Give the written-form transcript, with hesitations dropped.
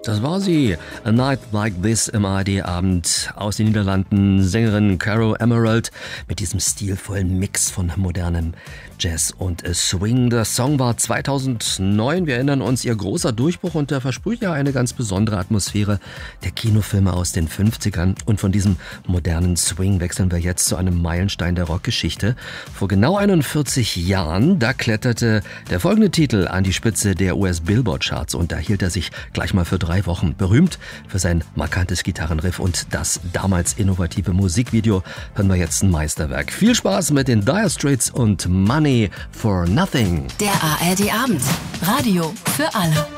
Das war sie. A Night Like This im ARD-Abend aus den Niederlanden. Sängerin Caro Emerald mit diesem stilvollen Mix von modernem Jazz und Swing. Der Song war 2009. Wir erinnern uns, ihr großer Durchbruch, und der versprüht ja eine ganz besondere Atmosphäre der Kinofilme aus den 50ern. Und von diesem modernen Swing wechseln wir jetzt zu einem Meilenstein der Rockgeschichte. Vor genau 41 Jahren, da kletterte der folgende Titel an die Spitze der US-Billboard-Charts, und da hielt er sich gleich mal für 3 Wochen. Berühmt für sein markantes Gitarrenriff und das damals innovative Musikvideo hören wir jetzt ein Meisterwerk. Viel Spaß mit den Dire Straits und Money for Nothing. Der ARD-Abend. Radio für alle.